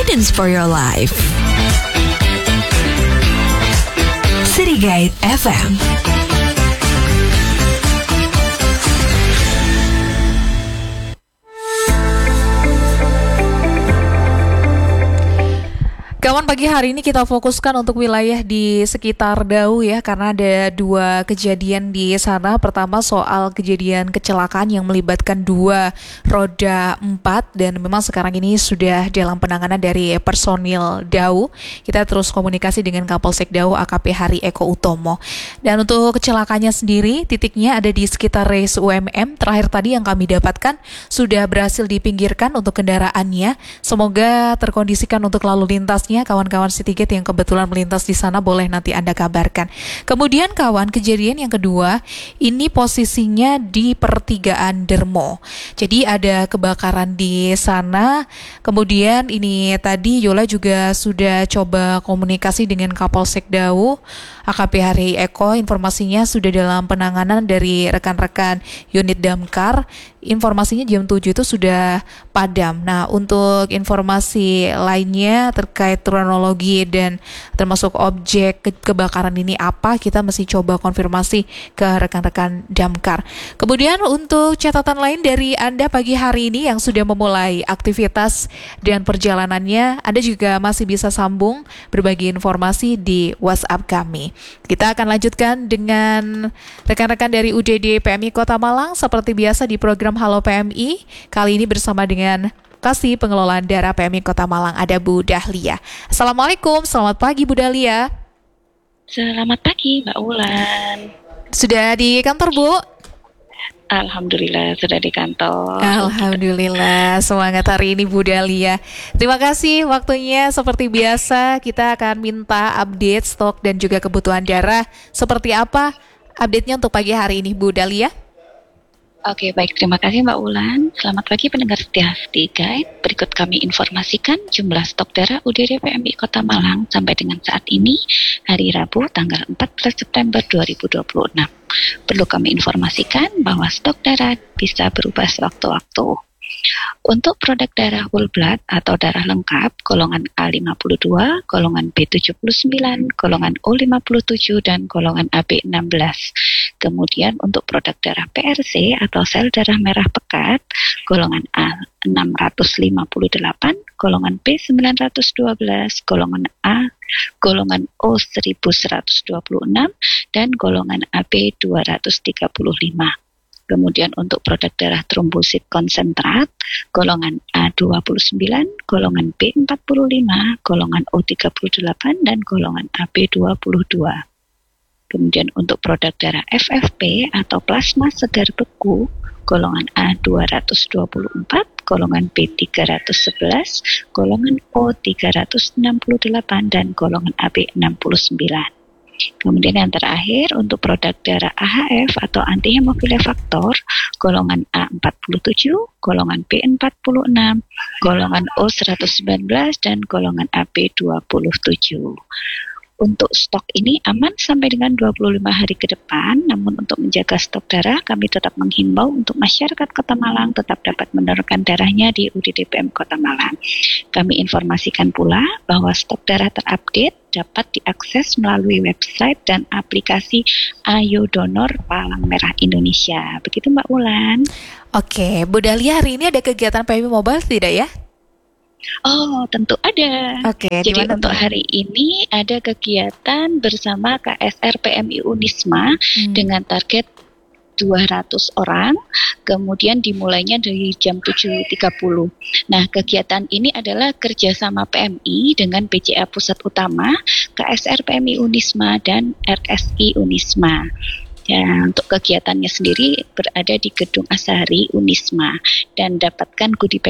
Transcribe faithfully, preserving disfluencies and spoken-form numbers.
Guidance for your life. City Guide F M. Kawan, pagi hari ini kita fokuskan untuk wilayah di sekitar Dau ya, karena ada dua kejadian di sana. Pertama soal kejadian kecelakaan yang melibatkan dua roda empat, dan memang sekarang ini sudah dalam penanganan dari personil Dau. Kita terus komunikasi dengan Kapolsek Dau A K P Hari Eko Utomo. Dan untuk kecelakaannya sendiri, titiknya ada di sekitar Race U M M. Terakhir tadi yang kami dapatkan sudah berhasil dipinggirkan untuk kendaraannya. Semoga terkondisikan untuk lalu lintas. Kawan-kawan Citygate yang kebetulan melintas di sana boleh nanti Anda kabarkan. Kemudian kawan, kejadian yang kedua ini posisinya di pertigaan Dermo. Jadi ada kebakaran di sana. Kemudian ini tadi Yola juga sudah coba komunikasi dengan Kapolsek Dau A K P Hari Eko. Informasinya sudah dalam penanganan dari rekan-rekan unit damkar. Informasinya jam tujuh itu sudah padam. Nah, untuk informasi lainnya terkait kronologi dan termasuk objek ke- kebakaran ini apa, kita masih coba konfirmasi ke rekan-rekan damkar. Kemudian untuk catatan lain dari Anda pagi hari ini yang sudah memulai aktivitas dan perjalanannya, Anda juga masih bisa sambung berbagi informasi di WhatsApp kami. Kita akan lanjutkan dengan rekan-rekan dari U D D P M I Kota Malang seperti biasa di program Halo P M I. Kali ini bersama dengan Kasih Pengelolaan Daerah P M I Kota Malang, ada Bu Dahlia. Assalamualaikum, selamat pagi Bu Dahlia. Selamat pagi Mbak Ulan. Sudah di kantor Bu? Alhamdulillah sudah di kantor. Alhamdulillah, semangat hari ini Bu Dahlia. Terima kasih waktunya, seperti biasa kita akan minta update stok dan juga kebutuhan darah. Seperti apa update-nya untuk pagi hari ini Bu Dahlia? Oke, baik, terima kasih Mbak Ulan. Selamat pagi pendengar setia City Guide. Berikut kami informasikan jumlah stok darah U D D P M I Kota Malang sampai dengan saat ini, hari Rabu tanggal empat belas September dua ribu dua puluh enam. Perlu kami informasikan bahwa stok darah bisa berubah sewaktu-waktu. Untuk produk darah whole blood atau darah lengkap, golongan A lima puluh dua, golongan B tujuh puluh sembilan, golongan O lima puluh tujuh, dan golongan A B enam belas. Kemudian untuk produk darah P R C atau sel darah merah pekat, golongan A enam ratus lima puluh delapan, golongan B sembilan ratus dua belas, golongan A, golongan O seribu seratus dua puluh enam, dan golongan A B dua ratus tiga puluh lima. Kemudian untuk produk darah trombosit konsentrat, golongan A dua puluh sembilan, golongan B empat puluh lima, golongan O tiga puluh delapan, dan golongan A B dua puluh dua. Kemudian untuk produk darah F F P atau plasma segar beku, golongan A dua ratus dua puluh empat, golongan B tiga ratus sebelas, golongan O tiga ratus enam puluh delapan, dan golongan A B enam puluh sembilan. Kemudian yang terakhir untuk produk darah A H F atau anti-hemofila faktor, golongan A empat puluh tujuh, golongan B empat puluh enam, golongan O seratus sembilan belas, dan golongan A B dua puluh tujuh. Untuk stok ini aman sampai dengan dua puluh lima hari ke depan, namun untuk menjaga stok darah, kami tetap menghimbau untuk masyarakat Kota Malang tetap dapat menurunkan darahnya di U D D P M Kota Malang. Kami informasikan pula bahwa stok darah terupdate dapat diakses melalui website dan aplikasi Ayo Donor Palang Merah Indonesia. Begitu Mbak Ulan. Oke, Bu Dahlia, hari ini ada kegiatan P M I Mobile tidak ya? Oh, tentu ada. Oke, jadi dimana untuk tuh? hari ini ada kegiatan bersama K S R P M I Unisma hmm. dengan target dua ratus orang, kemudian dimulainya dari jam tujuh tiga puluh. Nah, kegiatan ini adalah kerjasama P M I dengan B C A Pusat Utama, K S R P M I Unisma, dan R S I Unisma. Ya, untuk kegiatannya sendiri berada di Gedung Asari Unisma dan dapatkan goodie bag